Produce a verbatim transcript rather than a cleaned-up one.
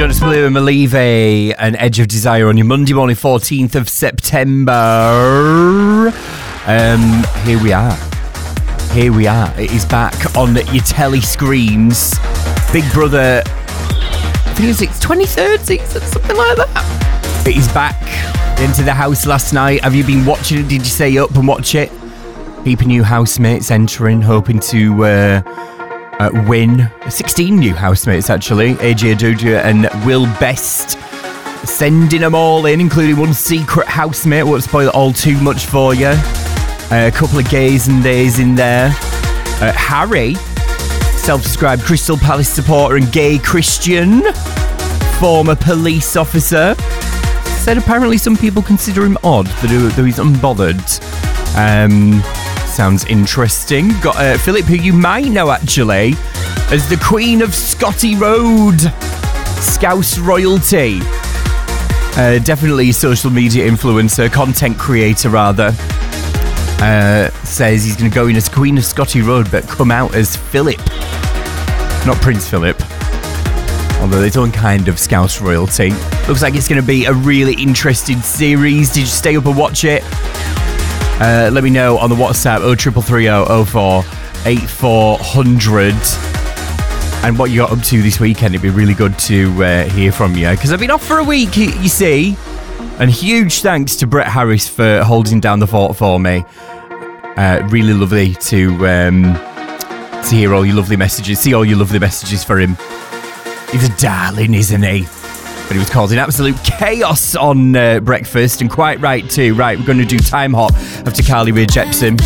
Jonas Blue and Malive, an Edge of Desire on your Monday morning, fourteenth of September. Um, here we are. Here we are. It is back on your telly screens. Big Brother, I think it's twenty-third season, something like that. It is back into the house last night. Have you been watching it? Did you stay up and watch it? Heap of new housemates entering, hoping to uh, uh, win. sixteen new housemates, actually. A J Aduja and Will Best sending them all in, including one secret housemate. Won't spoil it all too much for you. Uh, a couple of gays and days in there. Uh, Harry, self-described Crystal Palace supporter and gay Christian, former police officer, said apparently some people consider him odd, though he's unbothered. Um, sounds interesting. Got uh, Philip, who you might know actually as the Queen of Scotty Road, Scouse royalty. Uh, definitely a social media influencer, content creator rather. Uh, says he's going to go in as Queen of Scotty Road, but come out as Philip, not Prince Philip. Although there's own kind of Scouse royalty. Looks like it's going to be a really interesting series. Did you stay up and watch it? Uh, let me know on the WhatsApp oh three three three oh oh four eight four hundred and what you got up to this weekend. It'd be really good to uh, hear from you, because I've been off for a week, you see. And huge thanks to Brett Harris for holding down the fort for me. Uh, really lovely to um, to hear all your lovely messages, see all your lovely messages for him. He's a darling, isn't he? But he was causing absolute chaos on uh, breakfast, and quite right too. Right, we're going to do Time Hop after Carly Rae Jepsen.